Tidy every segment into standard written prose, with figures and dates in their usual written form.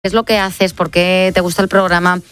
¿Qué es lo que haces? ¿Por qué te gusta el programa?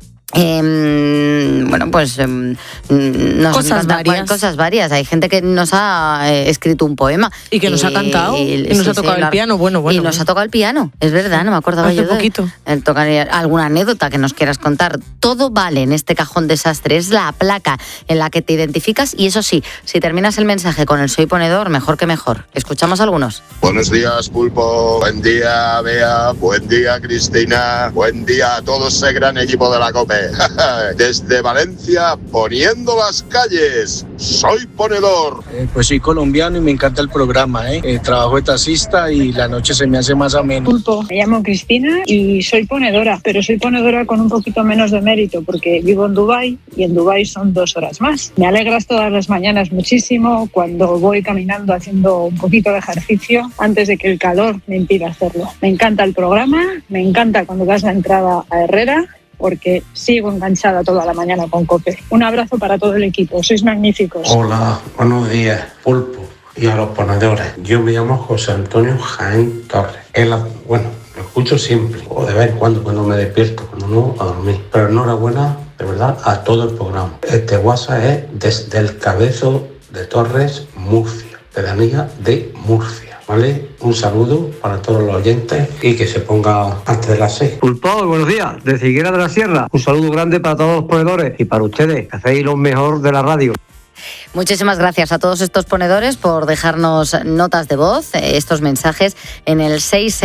Cosas varias. Hay gente que nos ha escrito un poema. Y que nos ha cantado. Y nos ha tocado el piano. Y nos ha tocado el piano. Es verdad, no me acordaba hace yo de poquito. Alguna anécdota que nos quieras contar. Todo vale en este cajón desastre. Es la placa en la que te identificas. Y eso sí, si terminas el mensaje con el soy ponedor, mejor que mejor. Escuchamos algunos. Buenos días, Pulpo. Buen día, Bea. Buen día, Cristina. Buen día a todo ese gran equipo de la COPE. Desde Valencia, poniendo las calles. Soy ponedor. Pues soy colombiano y me encanta el programa. Trabajo de taxista y la noche se me hace más ameno. Pulpo, me llamo Cristina y soy ponedora, pero soy ponedora con un poquito menos de mérito porque vivo en Dubái y en Dubái son 2 horas más. Me alegras todas las mañanas muchísimo cuando voy caminando haciendo un poquito de ejercicio antes de que el calor me impida hacerlo. Me encanta el programa, me encanta cuando das la entrada a Herrera, porque sigo enganchada toda la mañana con COPE. Un abrazo para todo el equipo, sois magníficos. Hola, buenos días, Pulpo y a los ponedores. Yo me llamo José Antonio Jaén Torres. Lo escucho siempre, o de vez en cuando me despierto, cuando no, a dormir. Pero enhorabuena, de verdad, a todo el programa. Este WhatsApp es desde el Cabezo de Torres, Murcia, pedanía de Murcia. ¿Vale? Un saludo para todos los oyentes y que se ponga antes de las 6. Pulpo, buenos días, de Figuera de la Sierra. Un saludo grande para todos los ponedores y para ustedes, que hacéis lo mejor de la radio. Muchísimas gracias a todos estos ponedores por dejarnos notas de voz, estos mensajes en el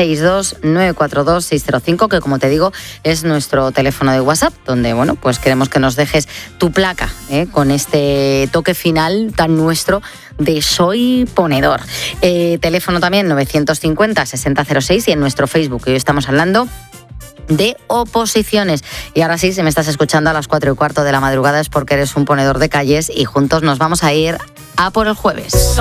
662-942-605, que como te digo es nuestro teléfono de WhatsApp, donde pues queremos que nos dejes tu placa con este toque final tan nuestro de Soy Ponedor. Teléfono también 950-6006 y en nuestro Facebook, que hoy estamos hablando de oposiciones. Y ahora sí, si me estás escuchando a las 4:15 de la madrugada es porque eres un ponedor de calles y juntos nos vamos a ir a por el jueves.